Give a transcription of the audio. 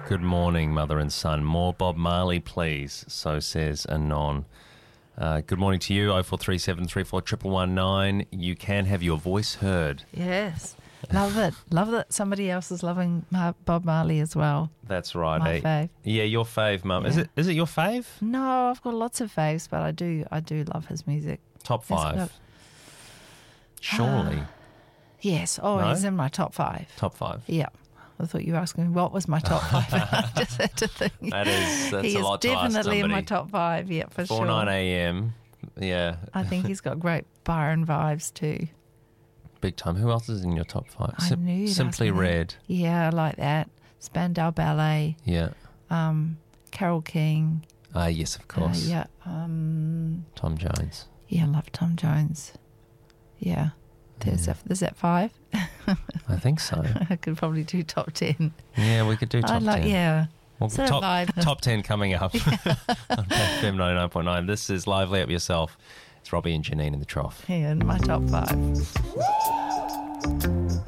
Good morning, mother and son. More Bob Marley, please. So says Anon. Good morning to you, 0437 34 119. You can have your voice heard. Yes. Love it. Love that somebody else is loving Bob Marley as well. That's right. My fave. Yeah, your fave, Mum. Yeah. Is it your fave? No, I've got lots of faves, but I do love his music. Top five? Surely. Yes. Oh, No? he's in my top five. Top five. Yeah. I thought you were asking me what was my top five. I just had to think. That's he a is lot to ask definitely in my somebody. top five. Yeah, for Before sure. 9 a.m. Yeah. I think he's got great Byron vibes too. Big time. Who else is in your top five? I knew you'd ask Simply me that. Red. Yeah, I like that. Spandau Ballet. Yeah. Carole King. Yes, of course. Yeah. Tom Jones. Yeah, I love Tom Jones. Yeah. Is that five? I think so. I could probably do top 10. Yeah, we could do top 10. Yeah. Well, Sort of vibe. top 10 coming up on FM 99.9. This is Lively Up Yourself. It's Robbie and Janine in the Trough. Yeah, in my top five.